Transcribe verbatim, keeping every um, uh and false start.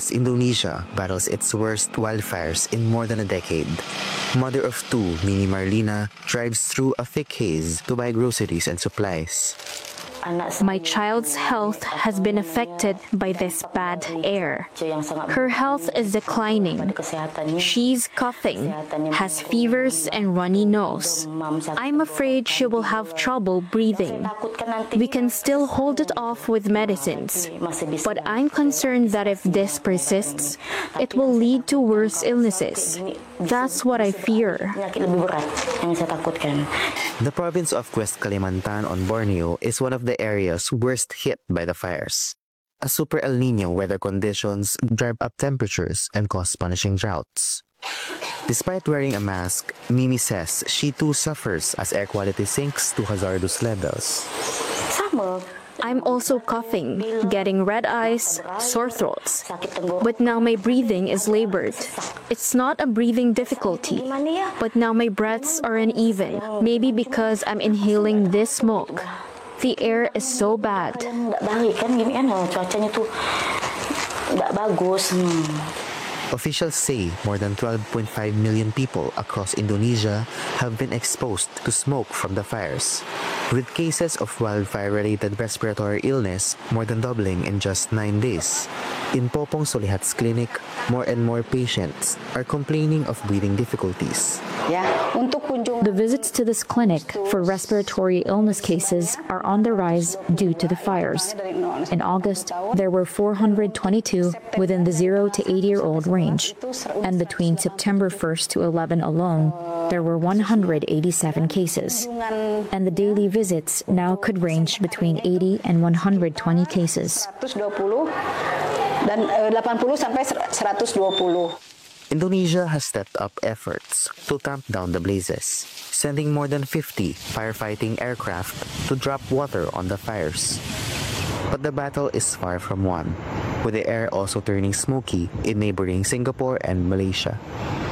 as Indonesia battles its worst wildfires in more than a decade. Mother of two, Mini Marlina, drives through a thick haze to buy groceries and supplies. My child's health has been affected by this bad air. Her health is declining. She's coughing, has fevers and runny nose. I'm afraid she will have trouble breathing. We can still hold it off with medicines, but I'm concerned that if this persists, it will lead to worse illnesses. That's what I fear. The province of West Kalimantan on Borneo is one of the areas worst hit by the fires. A super El Nino weather conditions drive up temperatures and cause punishing droughts. Despite wearing a mask, Mimi says she too suffers as air quality sinks to hazardous levels. I'm also coughing, getting red eyes, sore throats. But now my breathing is labored. It's not a breathing difficulty, but now my breaths are uneven, maybe because I'm inhaling this smoke. The air is so bad. Officials say more than twelve point five million people across Indonesia have been exposed to smoke from the fires, with cases of wildfire-related respiratory illness more than doubling in just nine days. In Popong Solihat's clinic, more and more patients are complaining of breathing difficulties. The visits to this clinic for respiratory illness cases are on the rise due to the fires. In August, there were four hundred twenty-two within the zero to eighty-year-old range, and between September first to eleventh alone, there were one hundred eighty-seven cases. And the daily visits now could range between eighty and one hundred twenty cases. Indonesia has stepped up efforts to tamp down the blazes, sending more than fifty firefighting aircraft to drop water on the fires. But the battle is far from won, with the air also turning smoky in neighboring Singapore and Malaysia.